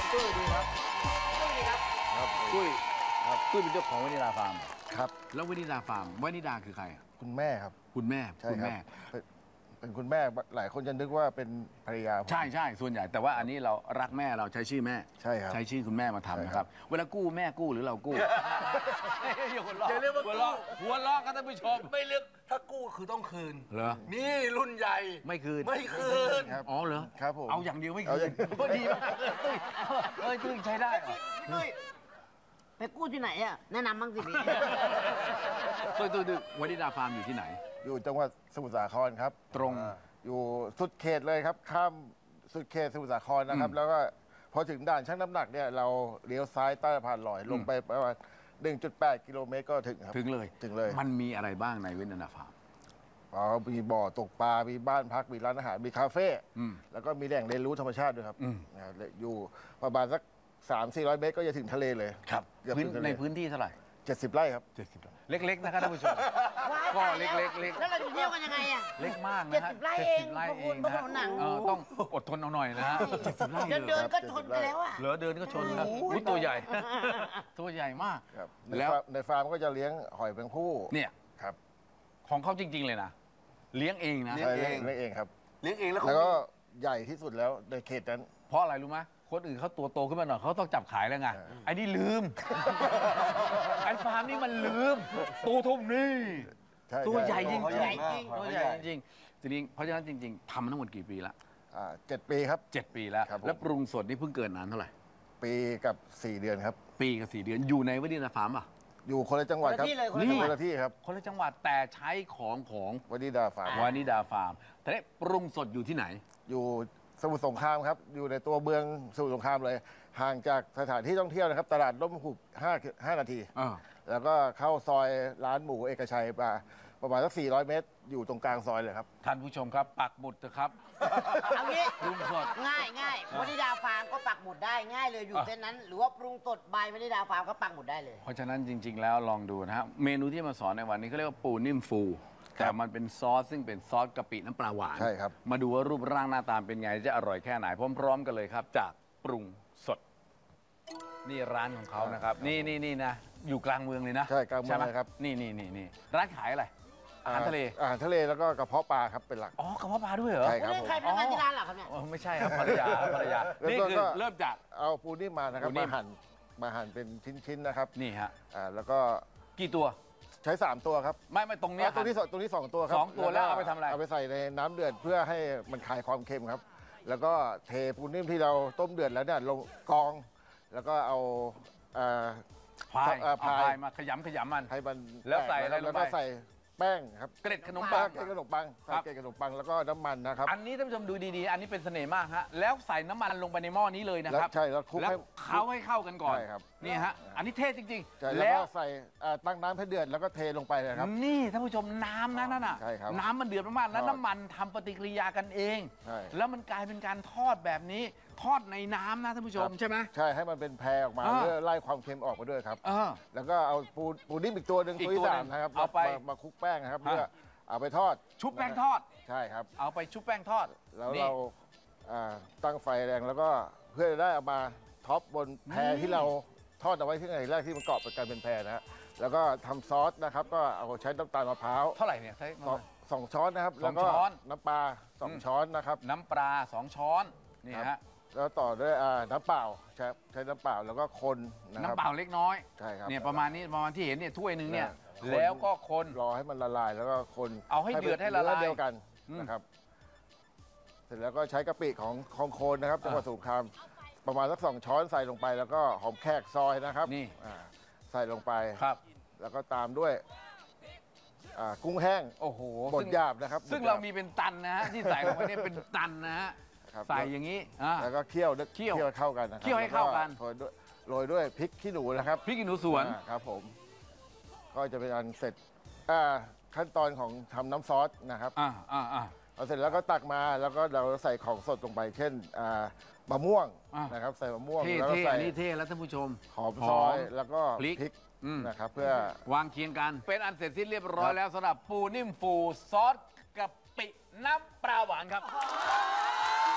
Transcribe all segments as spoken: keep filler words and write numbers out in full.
ตุ้ยดีครับตุ้ยดีครับครับตุ้ยครับตุ้ยเป็นเจ้าของวานิลาฟาร์มครับแล้ววานิลาฟาร์มวานิลาคือใครอ่ะคุณแม่ครับคุณแม่ใช่คุณครับแม่เป็นเป็นคุณแม่หลายคนจะนึกว่าเป็นภรรยาผมใช่ใช่ส่วนใหญ่แต่ว่าอันนี้เรารักแม่เราใช้ชื่อแม่ใช่ครับใช้ชื่อคุณแม่มาทำนะคใช่ครัรับบเวลากู้แม่กู้หรือเรากู้อย่าหัวเราะอย่าเรียกว่าหัวกู้เราะหัวเราะครับท่านผู้ชมไม่เลือกถ้ากู้คือต้องคืนเหรอนี่รุ่นใหญ่ไม่คืนไม่คืนครับอ๋อเหรอครับผมเอาอย่างเดียวไม่เอาคือน ย่างพอดีมากตุ้ยเอ้ยตุ้ยใช้ได้เหรอตุ้ยไปกู้ที่ไหนอ่ะแนะนำบ้างสิพี่ตุ้ยตุ้ยตุ้ยวานิลาฟาร์มอยู่ที่ไหนอยู่จังหวัดสมุทรสาครครับตรงอ่าอยู่สุดเขตเลยครับ ข้ามสุดเขตสมุทรสาครนะครับอืมแล้วก็พอถึงด่านชั่งน้ำหนักเนี่ยเราเลี้ยวซ้ายใต้สะพานลอยลงไปประมาณ หนึ่งจุดแปด กิโลเมตรก็ถึงครับถึงเลยถึงเลยมันมีอะไรบ้างในวานิลาฟาร์มอ๋อมีบ่อตกปลา มีบ้านพัก มีร้านอาหาร มีคาเฟ่อืมแล้วก็มีแหล่งเรียนรู้ธรรมชาติด้วยครับอืมนะครับอยู่ประมาณสักสามสี่ร้อยเมตรก็จะถึงทะเลเลยครับเกือบพื้นถึงทะเลในพื้นที่เท่าไหร่เจ็ดสิบไร่ครับเจ็ดสิบเล็กๆนะครับท่านผู้ชม ก็เล็กๆเล็กแล้วเราจะเที่ยวกันยังไงอ่ะเล็กมากนะฮะเจ็ดสิบไร่เองจ็ดสิบไร่พวกเอคุณงนะพวกคุณหนังเออต้องอดทนเอาหน่อยนะฮะเจ็ดสิบไร่เลเดิยนเหรเดิอนก็ชนไปแล้วอ่ะเหลือเดินก็ชนครับอุ๊ยตัวใหญ่ ตัวใหญ่มากครับในแล้วฟาร์มในฟาร์มก็จะเลี้ยงหอยแมงผู้เนี่ยครับของเขาจริง ๆ เลยนะ เลี้ยงเองนะใช่เลี้ยงเลี้ยงเองครับเลี้ยงเองแล้วแล้วเขาก็ใหญ่ที่สุดแล้วในเขตนั้นเพราะอะไรรู้ไหมคนอื่นเขาตัวโตขึ้นมาหน่อยเขาต้องจับขายแล้วไงเออไอ้นี่ลืม ไอ้ฟาร์มนี่มันลืม ตัวทุ่มนี่ใช่ตัวใหญ่จช่ริงใหญ่จริงๆตัวใหญ่จริงๆจริงๆเพราะฉะนั้นจริง ๆทำมาทั้งหมดกี่ปีละอ่าเจ็ดปีครับเจ็ดปีแล้วครับผมแล้วปรุงสดนี่เพิ่งเกิดนานเท่าไหร่ปีกับสี่เดือนครับปีกับสี่เดือนอยู่ในวานิลาฟาร์มป่ะอยู่คนละจังหวัดครับคนละที่เลยคนละจังหวัดคนละที่ครับคนละจังหวัดแต่ใช้ของของวานิดาฟาร์มวานิดาฟาร์มแต่นี่ปรุงสดอยู่ที่ไหนอยู่สมุทรสงครามครับ อยู่ในตัวเมืองสมุทรสงครามเลย ห่างจากสถานที่ท่องเที่ยวนะครับ ตลาดร่มหุบห้า ห้านาทีเออแล้วก็เข้าซอยร้านหมูเอกชัยมาประมาณสักสี่ร้อยเมตร อยู่ตรงกลางซอยเลยครับท่านผู้ชมครับ ปักหมุดเถอะครับเอางี้ปรุงสดง่ายง่ายวานิดาฟาร์มก็ปักหมุดได้ง่ายเลยอยู่อ่ะเส้นนั้น หรือว่าปรุงสดบายวานิดาฟาร์มก็ปักหมุดได้เลยเพราะฉะนั้นจริง ๆ แล้วลองดูนะฮะเมนูที่มาสอนในวันนี้เขาเรียกว่าปูนิ่มฟู แต่มันเป็นซอสซึ่งเป็นซอสกะปิน้ำปลาหวานใช่ครับมาดูว่ารูปร่างหน้าตาเป็นไงจะอร่อยแค่ไหนพร้อมๆกันเลยครับ จากปรุงสด นี่ร้านของเขานะครับ นี่นี่นี่นะอยู่กลางเมืองเลยนะใช่กลางเมืองไหเลยครับนี่นี่นี่นี่ร้านขายอะไรอาหารทะเลอาหารทะเลแล้วก็กระเพาะปลาครับเป็นหลักอ๋อกระเพาะปลาด้วยเหรอใช่ครับนี่ใครเป็นพนักงานที่ร้านเหรอครับเนี่ยอ๋อไม่ใช่ครับภรรยาภรรยาเริ่มนี่ต้นคือก็เริ่มจากเอาปูนิ่มมานะครับปูนิ่มาม หั่นมาหั่นเป็นชิ้นๆนะครับนี่ฮะอ่าแล้วก็กี่ตัวใช้สามตัวครับไม่ไม่ตรงเนี้ยอ่าตัวนี้สองตัวนี้สองตัวครับสองตัวแล้วเอาไปทำอะไรเอาไปใส่ในน้ำเดือดเพื่อให้มันคลายความเค็มครับ แล้วก็เทปูนิ่มที่เราต้มเดือดแล้วเนี่ยลงกรอง แล้วก็เอาอ่าพายเอ่อเอาพายพายมาขยำขยำมันให้มันแล้วใส่ตกอะไรลงไปแล้วก็ใส่แป้งครับเกล็ดขนมแป้ปังงเกล็ดขนมปังใส่ครับเกล็ดขนมปังแล้วก็น้ำมันนะครับอันนี้ท่านผู้ชมดูดีๆ อันนี้เป็นเสน่ห์มากฮะ แล้วใส่น้ำมันลงไปในหม้อนี้เลยนะแล้วครับใช่แล้วคลุกแล้วให้เขาให้เข้ากันก่อนใช่ครับนี่ฮะ อันนี้เท่จริงใช่ๆแล้วแล้วก็ใส่อ่าตั้งน้ำให้เดือดแล้วก็เทลงไปเลยครับนี่ท่านผู้ชมน้ำนะนั่นน่ะใช่ครับน้ำมันเดือดมากๆแล้วทอดน้ำมันทำปฏิกิริยากันเองใช่แล้วมันกลายเป็นการทอดแบบนี้ ทอดในน้ำนะท่านผู้ชมใช่ไหมใช่ให้มันเป็นแพรออกมาอ่าเพื่อไล่ความเค็มออกไปด้วยครับเออแล้วก็เอาปูปูนิ่มอีกตัวหนึ่งอีกตัวที่ตัวหสานึ่มงนะครับเอาไปมามาคลุกแป้งนะครับฮะเพื่อเอาไปทอดชุบแป้งทอดใช่ครับเอาไปชุบแป้งทอดแล้วนี่เราอ่าตั้งไฟแรงแล้วก็เพื่อจะได้เอามาท็อปบนแพรนี่ที่เราทอดเอาไว้ที่ไหนแรกที่มันเกาะเป็นการเป็นแพรนะฮะแล้วก็ทำซอสนะครับ ก็เอาใช้น้ำตาลมะพร้าวเท่าไหร่เนี่ยใช้สองสองช้อนนะครับสแล้องวก็ช้อนน้ำปลาสองอืมช้อนนะครับน้ำปลาสองช้อนนี่ครัฮะบ แล้วต่อด้วยอ่าน้ำเปล่าใช้ใช้น้ำเปล่าแล้วก็คนนะคน้ำรับเปล่าเล็กน้อยใช่ครับเนี่ยประมาณนี้ประมาณที่เห็นเนี่ยถ้วยหนึ่งเนี่ยคนแล้วก็คนรอให้มันละลายแล้วก็คนเอาให้เดือดให้ละลายเนื้อเดียวกันอืมนะครับ เสร็จแล้วก็ใช้กะปิของของโคนนะครับจังหวัดสมุทรสงครามประมาณสักสองช้อนใส่ลงไป แล้วก็หอมแขกซอยนะครับนี่อ่าใส่ลงไปครับแล้วก็ตามด้วยอ่ากุ้งแห้งโอ้โหบดซึ่งหยาบนะครับซึ่งบดหยเรามีเป็นตันนะฮะที่ใส่ลงไปเนี่ยเป็นตันนะฮะครับใส่อย่างนี้อ่าแล้วก็เคี่ยวด้วยเคี่ยวให้เข้ากันนะครับเคี่ยวให้เข้ากันแล้วโรยด้วยโรยด้วยพริกขี้หนูนะครับพริกขี้หนูสวนอ่าครับผม ก็จะเป็นอันเสร็จอ่าขั้นตอนของทำน้ำซอสนะครับอ่าอ่าอ่าเอาเสร็จแล้วก็ตักมาแล้วก็เราใส่ของสดลงไป เช่นอ่ามะม่วงอ่านนะครับ ใส่มะม่วงเท่แล้วก็เท่ใส่อันนี้เท่แล้วท่านผู้ชมหอมหอมซอยแล้วก็พริกพริกอืมนะครับ เพื่อวางเคียงกัน เป็นอันเสร็จสิ้นเรียบร้อยครับแล้วสำหรับปูนิ่มฟูซอสกะปิน้ำปลาหวานครับ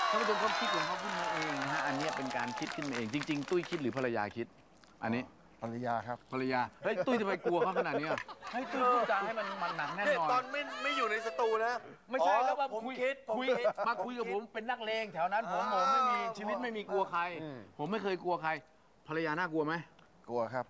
ท่านผู้ชมเขาคิดของเขาขึ้นมาเองนะฮะอันนี้เป็นการคิดขึ้นมาเองจริง ๆ ตุ้ยคิดหรือภรรยาคิด อันนี้ภรรยาครับภรรยาเฮ้ยตุ้ยทำไมกลัวเขาขนาดนี้อะเฮ้ยตุ้ยพูดจาให้มันมันหนักแน่นเนี่ยอนตอนไม่ไม่อยู่ในสตูนะไม่ใช่แล้วมาผมคุยคิดผมคุยคิดมาคุยกับผมเป็นนักเลงแถวนั้นผมอ่าผมไม่มีชีวิตไม่มีกลัวใคร ผมไม่เคยกลัวใคร ภรรยาน่ากลัวไหมกลัวครับ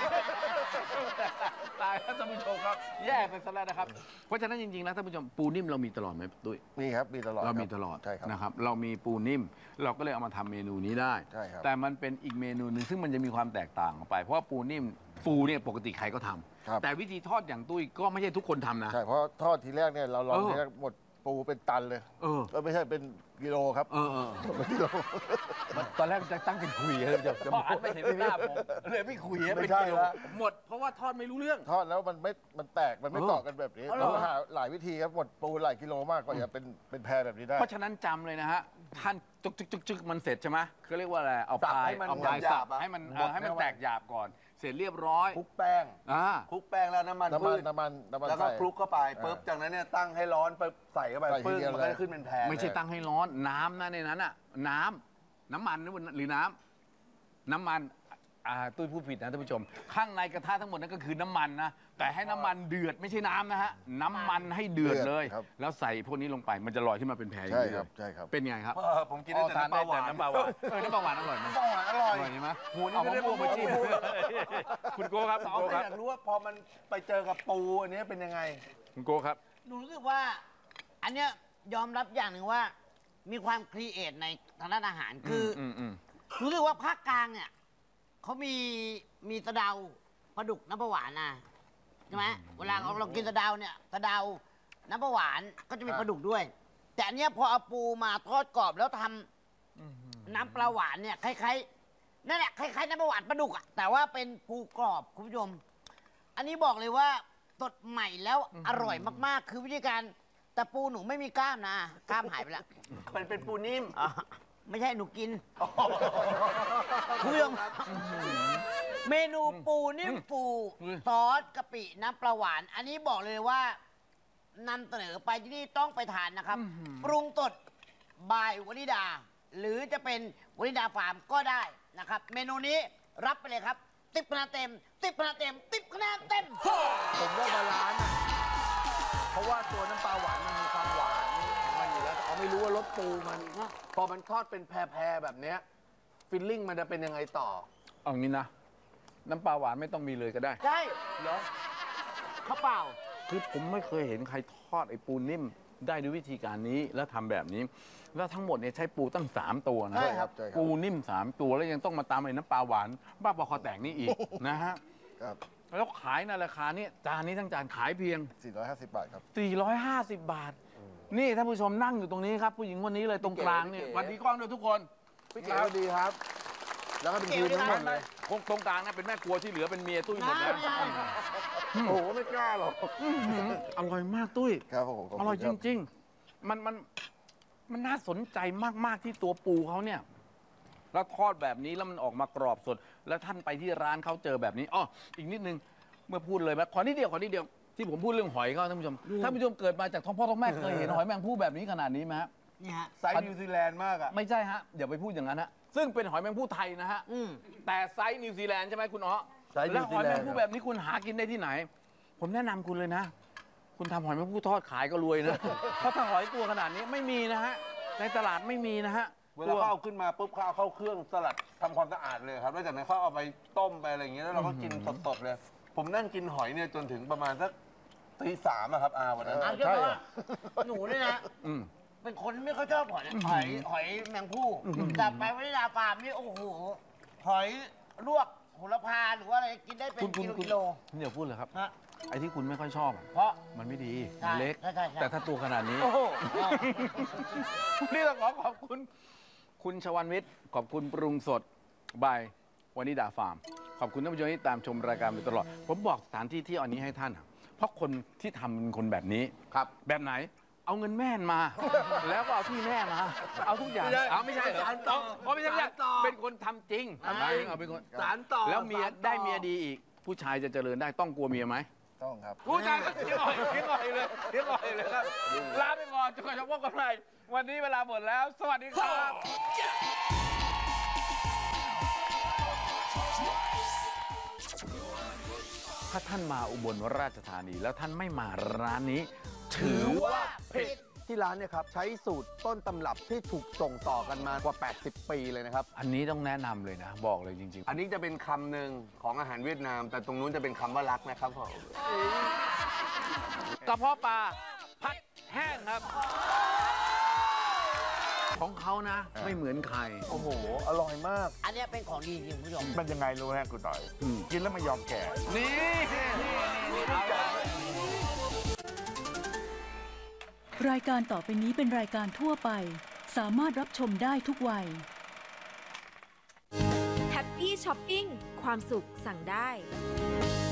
ตายแล้วท่านผู้ชมครับแย่ไปซะแล้วนะครับ เพราะฉะนั้นจริงๆแล้วท่านผู้ชมปูนิ่มเรามีตลอดไหมตุ้ยมีครับ มีตลอดเราคบมีตลอดใช่ครับนะครับเรามีปูนิ่ม เราก็เลยเอามาทำเมนูนี้ได้ใช่ครับแต่มันเป็นอีกเมนูหนึ่งซึ่งมันจะมีความแตกต่างออกไปเพราะว่าปูนิ่มปูเนี่ยปกติใครก็ทำครับแต่วิธีทอดอย่างตุ้ยก็ไม่ใช่ทุกคนทำนะใช่ เพราะทอดทีแรกเนี่ยเราลองเออทีแรกหมดปูเป็นตันเลยเออก็ไม่ใช่เป็นกิโลครับเออเออเป็นกิโลมันตอนแรกจะตั้งเป็นคุยเลยจะจะพออันไม่เห็นไม่หน้าผมเลยไม่คุยไม่เป็นใช่กิโลละหมดเพราะว่าทอดไม่รู้เรื่องทอดแล้วมันไม่ มันแตก มันไม่เออเกาะกันแบบนี้เอาเหรอเราหาหลายวิธีครับ หมดปูหลายกิโลมากกว่าจะเป็นเป็นแพรแบบนี้ได้เพราะฉะนั้นจำเลยนะฮะท่านจุกจุกจุกจุกมันเสร็จใช่ไหมเขาเรียกว่าอะไรเอาสับปลายให้มันเอาปลายหยาสับบ ๆอะให้มันหมเอ่ดอให้มันแน่ว่าแตกหยาบก่อน เสร็จเรียบร้อยคลุกแป้งอ่าคลุกแป้งแล้วน้ำมันน้ำพืมันชน้ำมันน้ำมันแล้วก็ใส่คลุกเข้าไปอ่าปุ๊บจากนั้นเนี่ยตั้งให้ร้อนปุ๊บใส่เข้าไปใส่ทีปึ้งเดียวมันก็เลยจะขึ้นเป็นแพรไม่ใช่ตั้งให้ร้อนน้ำนะในนั้นอ่ะน้ำน้ำมันหรือน้ำน้ำมันอ่าตุ้ยพูดผิดนะท่านผู้ชม ข้างในกระทะทั้งหมดนั้นก็คือน้ำมันนะแต่ให้น้ำมันเดือดไม่ใช่น้ำนะฮะน้ำมันให้เดือดเลยครับแล้วใส่พวกนี้ลงไปมันจะลอยขึ้นมาเป็นแพรอย่างใช่นี้คเลรับยใช่ครับเป็นไงครับเออผมกินได้แต่น้ำปลาหวานน้ำปลาหวานเออน้ำปลาหวานอร่อยไหมน้ำปลาหวานอร่ออยร่อยใช่ไหมโหนี่เอาไม่มะได้ม่วงมาจิ้มมะม่วงคุณโก้ครับสคุณองโก้ก็ครับอยากรู้ว่าพอมันไปเจอกับปูอันนี้เป็นยังไงคุณโก้ครับหนูรู้สึกว่า อันเนี้ยยอมรับอย่างหนึ่งว่า มีความครีเอทในทางด้านอาหาร คือออืมอืมรู้สึกว่าภาคกลางเนี่ยเขามีมีสะเดาปลาดุกน้ำปลาหวานนะใช่ไหมเวลาเราเรากินสะเดาเนี่ยสะเดาน้ำปลาหวานก็จะมีปลาดุกด้วย แต่อันเนี้ยพอเอาปูมาทอดกรอบแล้วทำน้ำปลาหวานเนี่ยคล้ายๆนั่นแหละคล้ายๆน้ำปลาหวานปลาดุกอะแต่ว่าเป็นปูกรอบคุณผู้ชม อันนี้บอกเลยว่าสดใหม่แล้วอร่อยมากๆ คือวิธีการแต่ปูหนูไม่มีกล้ามนะกล้ามหายไปแล้วมันเป็นปูนิ่มอ่ะไม่ใช่หนูกิน คุณผู้ชมเมนูปูนิ่มปูอืมซอสกะปิน้ำปลาหวาน อันนี้บอกเลยว่านำเสนอไปที่นี่ต้องไปทานนะครับ ปรุงสดบายวนิดา หรือจะเป็นวนิดาฟาร์มก็ได้นะครับ เมนูนี้รับไปเลยครับ ติบคะแนนเต็ม ติบคะแนนเต็ม ติบคะแนนเต็มผมว่าบาลานซ์อะเพราะว่าตัวน้ำปลาหวานมันมีความหวานของมันอยู่แล้วแต่เขาไม่รู้ว่ารสปูมัน พอมันทอดเป็นแพรๆแบบเนี้ยฟิลลิ่งมันจะเป็นยังไงต่อเอางี้นะ น้ำปลาหวานไม่ต้องมีเลยก็ได้ใช่เหรอข้าวเปล่าคือผมไม่เคยเห็นใครทอดไอ้ปูนิ่มได้ด้วยวิธีการนี้แล้วทำแบบนี้ แล้วทั้งหมดเนี่ยใช้ปูตั้งสามตัวนะใช่ครับใช่ครับปูนิ่มสามตัวแล้วยังต้องมาตามไอ้น้ำปลาหวาน บ้าบอคอแตกนี่อีก นะฮะครับแล้วขายในราคานี้จานนี้ทั้งจานขายเพียงสี่ร้อยห้าสิบบาทครับสี่ร้อยห้าสิบ บาท นี่ท่านผู้ชมนั่งอยู่ตรงนี้ครับ ผู้หญิงคนนี้เลยตรงกลางเนี่ยพี่เก๋วันดีกล้องด้วยทุกคนพี่เก๋ดีครับ แล้วก็เป็นทีมทั้งหมดเลยตรงตรงกลางนะเป็นแม่ครัวที่เหลือเป็นเมียตุ้ยหมดไม่นะใช่โอ้โหไม่กล้าหรอกอื้อหืออร่อยมากตุ้ยครับผมขบอคุณร่อยจคบริง ๆ มันมันมันน่าสนใจมากๆที่ตัวปูเขาเนี่ย แล้วทอดแบบนี้แล้วมันออกมากรอบสด แล้วท่านไปที่ร้านเขาเจอแบบนี้อ้ออีกนิดนึงเมื่อพูดเลยไหมขอนิดเดียวขอนิดเดียวที่ผมพูดเรื่องหอยเขาท่านผู้ชมท่านผู้ชมเกิดมาจากท้องพ่อท้องแม่เคยเห็นหอยแมงผู้แบบนี้ขนาดนี้ไหมฮะนี่ฮะไซส์นิวซีแลนด์มากอ่ะไม่ใช่ฮะอย่าไปพูดอย่างนั้นฮะซึ่งเป็นหอยแมงผู้ไทยนะฮะอืมแต่ไซส์นิวซีแลนด์ใช่ไหมคุณอ๋อไซส์นิแล้ววหซีอยแลแมนงด์ผู้แบบนี้คุณหากินได้ที่ไหน ผมแนะนำคุณเลยนะ คุณทำหอยแมงผู้ทอดขายก็รวยนะ เพราะถ้าหอยตัวขนาดนี้ไม่มีนะฮะในตลาดไม่มีนะฮะเวลาเขาเอาขึ้นมาปุ๊บเขาเอาเข้าเครื่องสลัดทำความสะอาดเลยครับแล้วจากนั้นเขาเอาไปต้มไปอะไรอย่างเงี้ยแล้วเราก็กินสดๆเลย ผมนั่งกินหอยเนี่ยจนถึงประมาณสักตีสามอะครับอาวันนั้นอ่ะใช่เชื่อว่าหนูเนี่ยนะอืมเป็นคนไม่ค่อยชอบหอยนะหอยหอยแมงผู้แต่ไปวนิดาฟาร์มนี่โอ้โหหอยลวกโหระพาหรือว่าอะไรกินได้เป็นคุณคุณกิโลคุณกิโลคุณอย่าพูดเลยครับฮะไอ้ที่คุณไม่ค่อยชอบอะเพราะมันไม่ดีใช่มันเล็กใช่ใช่ใช่แต่ถ้าตัวขนาดนี้โอ้โหนี่ต้องขอขอบคุณ คุณชวันวิทย์ขอบคุณปรุงสดบายวานิดาฟาร์ม ขอบคุณท่านผู้ชมที่ตามชมรายการมาตลอด ผมบอกสถานที่ที่เอานี้ให้ท่านอะเพราะคนที่ทำเป็นคนแบบนี้ครับแบบไหน เอาเงินแม่นมา แล้วก็เอาที่แม่มา เอาทุกอย่างไม่ใช่เอาไม่ใช่เหรอสารต่อเอาไม่ใช่ไม่ใช่สารต่อเป็นคนทำจริงอ่าหมายถึงเอาเป็นคนสารต่อแล้วเมียสารต่อได้เมียดีอีก ผู้ชายจะเจริญได้ต้องกลัวเมียไหมต้องครับผู้ชายก็เสียงอ่อยเสียงอ่อยเลยเสียงอ่อยเลยครับ ลาไปก่อนจนกว่าจะพบกันใหม่วันนี้เวลาหมดแล้ว สวัสดีครับ ถ้าท่านมาอุบลราชธานีแล้วท่านไม่มาร้านนี้ ถือว่าผิดที่ร้านเนี่ยครับใช้สูตรต้นตำรับที่ถูกส่งต่อกันมากว่า แปดสิบ ปีเลยนะครับอันนี้ต้องแนะนำเลยนะ บอกเลยจริงๆอันนี้จะเป็นคำหนึ่งของอาหารเวียดนาม แต่ตรงนู้นจะเป็นคำว่ารักนะครับผมกระเพาะปลาผัดแห้งครับ ของเขานะ ไม่เหมือนใครโอ้โห อร่อยมากอันเนี้ยเป็นของดีจริงๆคุณผู้ชมมันยังไงรู้ไหมคุณต่อยอืมกินแล้วไม่ยอมแก่นี่นี่นี่นี่เอาละรายการต่อไปนี้เป็นรายการทั่วไป สามารถรับชมได้ทุกวัยแฮปปี้ช้อปปิ้งความสุขสั่งได้